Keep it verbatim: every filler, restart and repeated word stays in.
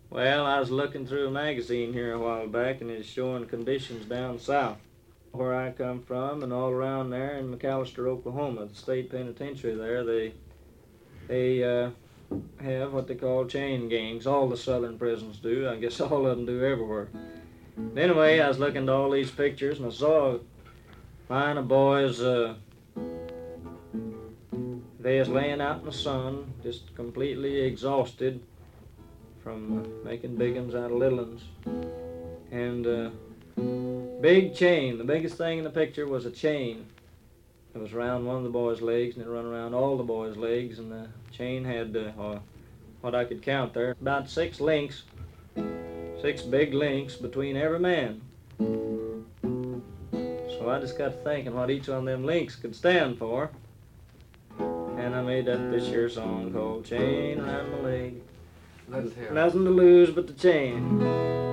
Well, I was looking through a magazine here a while back, and it's showing conditions down south, where I come from, and all around there in McAllister, Oklahoma, the state penitentiary there. They they uh, have what they call chain gangs. All the southern prisons do. I guess all of them do everywhere. Anyway, I was looking at all these pictures, and I saw a line of boys. Uh, they was laying out in the sun, just completely exhausted from uh, making big uns out of little uns. And uh, big chain. The biggest thing in the picture was a chain. It was around one of the boys' legs, and it run around all the boys' legs, and the chain had, uh, uh, what I could count there, about six links, six big links between every man. So I just got to thinking what each one of them links could stand for, and I made up this here song called Chain Around My Leg. Let's hear it. Nothing to lose but the chain.